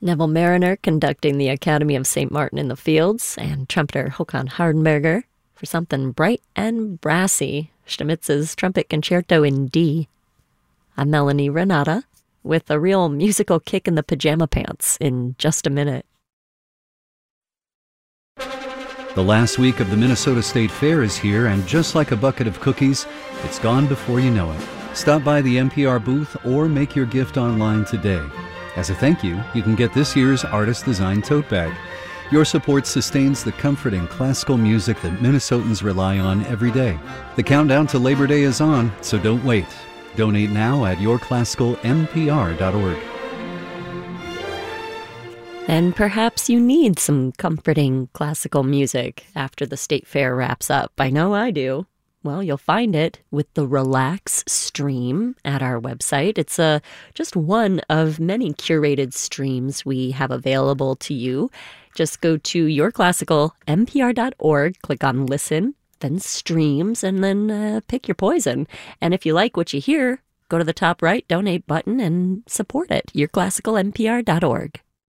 Neville Mariner conducting the Academy of St. Martin in the Fields, and trumpeter Håkan Hardenberger for something bright and brassy, Stamitz's Trumpet Concerto in D. I'm Melanie Renata, with a real musical kick in the pajama pants in just a minute. The last week of the Minnesota State Fair is here, and just like a bucket of cookies, it's gone before you know it. Stop by the NPR booth or make your gift online today. As a thank you, you can get this year's artist-designed tote bag. Your support sustains the comforting classical music that Minnesotans rely on every day. The countdown to Labor Day is on, so don't wait. Donate now at yourclassicalnpr.org. And perhaps you need some comforting classical music after the State Fair wraps up. I know I do. Well, you'll find it with the Relax stream at our website. It's just one of many curated streams we have available to you. Just go to yourclassicalnpr.org, click on Listen, then Streams, and then pick your poison. And if you like what you hear, go to the top right donate button and support it. yourclassicalnpr.org.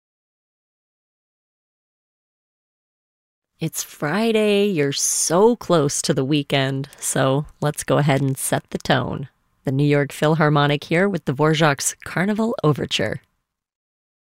It's Friday, you're so close to the weekend, so let's go ahead and set the tone. The New York Philharmonic here with the Dvorak's Carnival Overture.